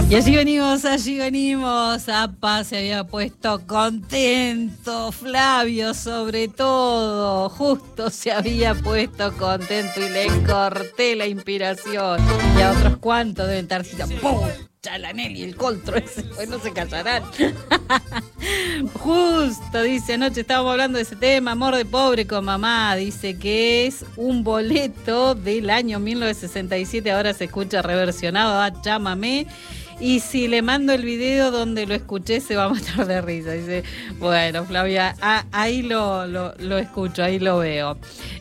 Y allí venimos. Apa se había puesto contento, Flavio sobre todo, justo se había puesto contento y le corté la inspiración. Y a otros cuantos deben estar diciendo, ¡pum! La Nelly, el coltro ese, pues no se callarán. Justo, dice, anoche estábamos hablando de ese tema, amor de pobre con mamá, dice que es un boleto del año 1967, ahora se escucha reversionado, chámame. Y si le mando el video donde lo escuché se va a matar de risa. Dice, bueno, Flavia, ahí lo escucho, ahí lo veo.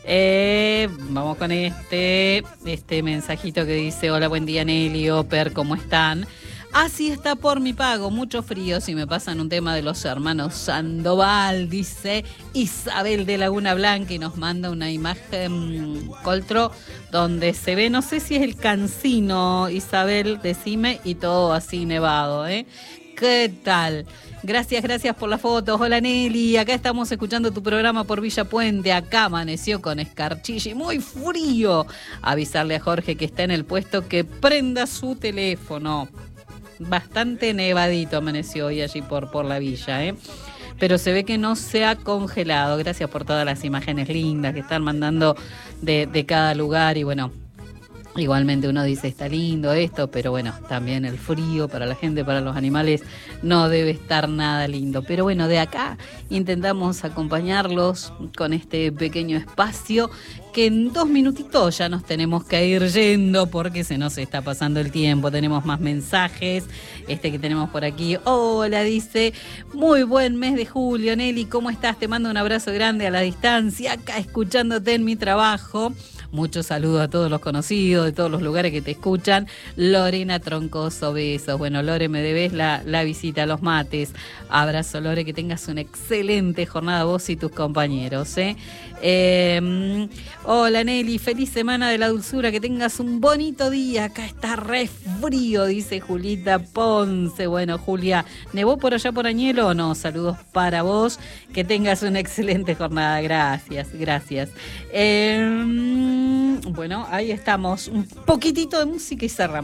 Vamos con este mensajito que dice, hola, buen día Nelly, Oper, ¿cómo están? Así está por mi pago, mucho frío, si me pasan un tema de los hermanos Sandoval, dice Isabel de Laguna Blanca, y nos manda una imagen, Coltro, donde se ve, no sé si es el Cancino, Isabel, decime, y todo así nevado, ¿eh? ¿Qué tal? Gracias por las fotos. Hola Nelly, acá estamos escuchando tu programa por Villa Puente. Acá amaneció con escarchilla y muy frío. Avisarle a Jorge que está en el puesto que prenda su teléfono. Bastante nevadito amaneció hoy allí por la villa, ¿eh? Pero se ve que no se ha congelado. Gracias por todas las imágenes lindas que están mandando de cada lugar. Y bueno, igualmente uno dice, está lindo esto, pero bueno, también el frío para la gente, para los animales, no debe estar nada lindo. Pero bueno, de acá intentamos acompañarlos con este pequeño espacio que en 2 minutitos ya nos tenemos que ir yendo porque se nos está pasando el tiempo. Tenemos más mensajes, que tenemos por aquí. Hola, dice, muy buen mes de julio, Nelly, ¿cómo estás? Te mando un abrazo grande a la distancia, acá escuchándote en mi trabajo. Muchos saludos a todos los conocidos, de todos los lugares que te escuchan. Lorena Troncoso, besos. Bueno, Lore, me debes la visita a los mates. Abrazo, Lore, que tengas una excelente jornada vos y tus compañeros, ¿eh? Hola, Nelly, feliz semana de la dulzura, que tengas un bonito día. Acá está re frío, dice Julita Ponce. Bueno, Julia, ¿nevó por allá por Añelo o no? Saludos para vos, que tengas una excelente jornada. Gracias. Bueno, ahí estamos. Un poquitito de música y cerramos.